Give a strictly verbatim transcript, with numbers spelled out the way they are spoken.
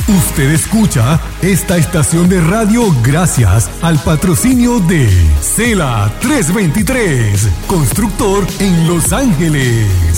Usted escucha esta estación de radio gracias al patrocinio de Cela trescientos veintitrés, constructor en Los Ángeles.